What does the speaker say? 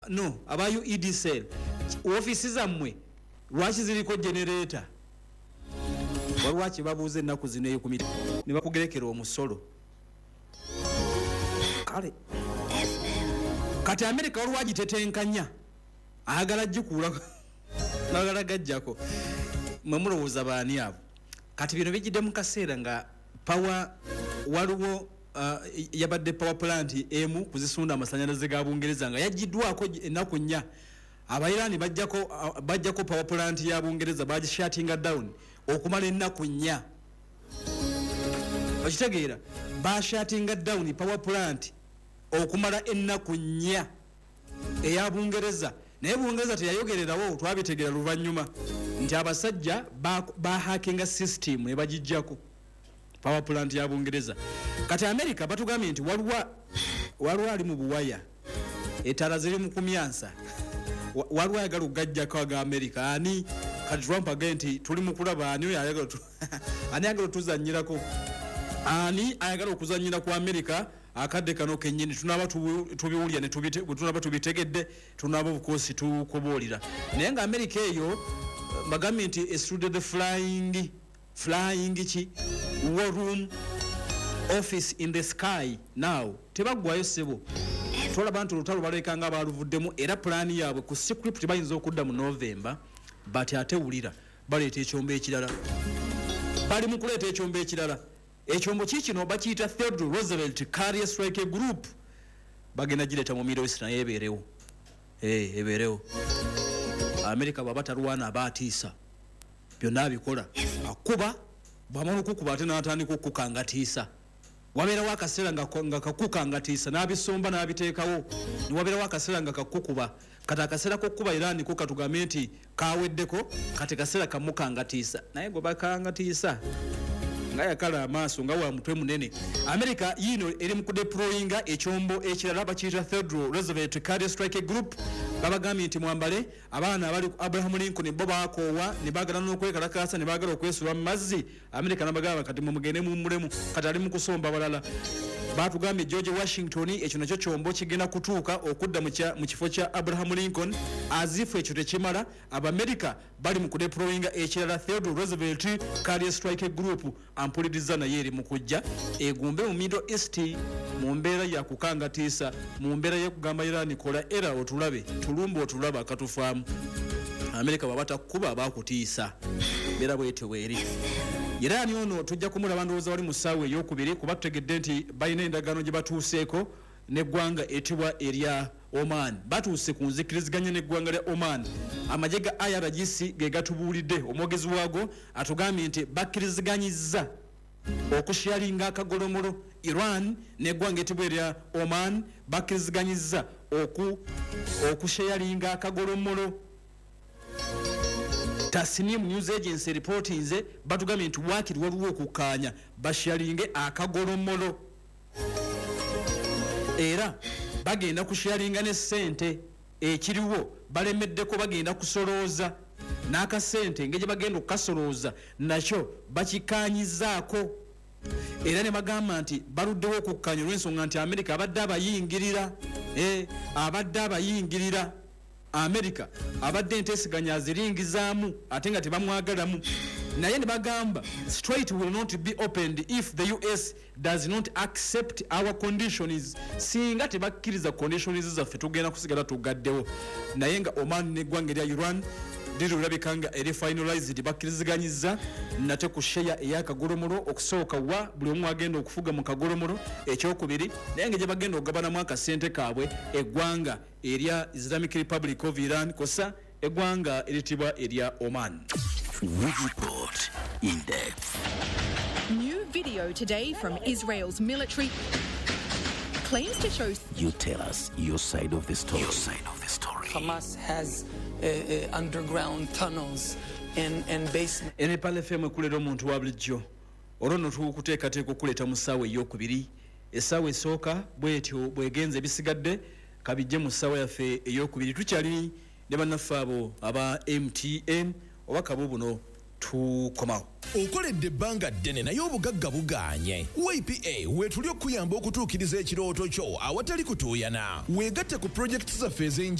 No, abayo EDCell office zammwe lwaki ziriko generator walwaki babuuze ennaku zino eyo kumiti ne bakugerekera omusolo kale kati America walwagi tetenkanya ayagala gikuula nagala gajjako mwemulowooza baani abo kati bino bijjidde mu kaseera nga power waliwo yabadde power plant emu kuzisunda amasanyalaze ga Bungereza nga yajiddwako ennaku nnya abayirani bajjako power plant ya Bungereza baji shutting down okumala ennaku nnya okitegeera ba shutting down power plant okumala ennaku nnya eya Bungereza naye Bungereza teyayogererawo twabitegera luvannyuma nti abasajja ba hacking system ne bajijjako power plant ya Bungereza kati America batugambye nti walwa ali mu buwaya etala ziri mu kumyansa walwa ayagala okugajjako aga America ani kati Trump agenti tuli mu kulaba ani ayagala ani ayagala tuzannyirako ani ayagala okuzannyira ku America akadde kano kennyini tunaba tubiwulya ne tunaba tubitegedde tunaba obukosi tukoboolira naye nga America eyo bagambye nti extruded flying chi war room office in the sky now tebaggwayo sebo tolaba nti olutalo baleka nga baluvuddemu era plani yaabwe ku script bayinza okudda mu November but ate wulira baleeta ekyombo ekirala bali mu kuleeta ekyombo ekirala ekyombo kikino bakiyita Theodore Roosevelt Carrier Strike Group bagenda gireeta mu Middle East naye ebeerewo ebeerewo America baba talwana abaatiisa byonna abikola akuba bwamala okukuba ate n'atandika okukangatiisa wabeerawo akaseera nga kakukangatiisa n'abisomba n'abiteekawo ne wabeerawo akaseera nga kakukuba kati akaseera k'okkuba era niko katugambe nti kaweddeko kati kaseera kamukangatiisa naye gwe bakangatiisa nga yakala amaaso nga wa mutwe munene America yino eri mu kudeployinga ekyombo ekirala bakiyita Theodore Roosevelt Carrier Strike Group babagambye nti mwambale abaana abali Abraham Lincoln bo bakoowa ne bagala n'okwekalakasa ne bagala okwesula mu mazzi America nabagamba kati mugende mu mulemu kati ali mu kusomba balala batugambye George Washington ekyo nakyo kyombo kigenda kutuuka okudda mu kifo kya Abraham Lincoln azifu ekyo tekimala America bali mu kudeployinga ekirala Theodore Roosevelt Carrier Strike Group ampuliriza naye eri mu kujja egumbe mu Middle East mu mbeera ya kukangatiisa mu mbeera y'okugamba Iran kola era otulabe tulumba otulaba katufaamu America babata kuba bakutiisa beera bwete weeri Iran ono tujja kumulaba ndowooza wali mu ssaawa ey'okubiri kuba tutegedde nti balina endagaano gye batuuseeko n'eggwanga etibwa erya Oman batuuse ku nzikiriziganya n'eggwanga lya Oman amagye ga IRGC ge gatubuulidde omwogezi waago atugambye nti bakkiriziganyizza okusharinga akagolomolo Iran n'eggwanga etibwa erya Oman bakkiriziganyizza okusharinga akagolomolo Tasnim News Agency reportinze batugambye nti wakiri waliwo okukkaanya basharinge akagolomolo era bagenda kusharinga ne ssente ekiriwo balemeddeko bagenda kusolooza n'akasente ng'egye bagenda okukasolooza nakyo bakikaanyizaako era ne bagamba nti baluddewo okukkaanya olw'ensonga nti America abadde abayingirira America abadde enteeseganya aziringizaamu ate nga tebamwagalamu naye ne bagamba straight will not be opened if the US does not accept our conditions singa tebakkiriza conditions zaffe tugenda kusigala tugaddewo naye nga Oman n'eggwanga erya Iran lirabika nga eri finalized bakkiriziganyizza nate ku share ey'akagolomolo okusooka wa buli omu agenda okufuga mu kagolomolo ekyokubiri naye nga gye bagenda okugabanamu akasente kaabwe eggwanga erya Islamic Republic of Iran kosa eggwanga eritibwa erya Oman. We report in depth. New video today from Israel's military claims to show. You tell us your side of the story. Hamas has underground tunnels and basement. Ene pale feme kulera omuntu wa bulijjo olwo tukuteekateeka okuleeta mu ssaawa ey'okubiri essaawa esooka bwetyo bwegenze bisigadde kabijje mu ssaawa yaffe ey'okubiri tukyali ne bannaffe abo aba MTN oba kabo buno tukomawo. Okoledde ebbanga ddene naye obugagga bugaanye. YPA weetuli okuyamba okutuukiriza ekirooto kyo awatali kutuuyana. Weegatte ku projekiti zaffe ez'enjawulo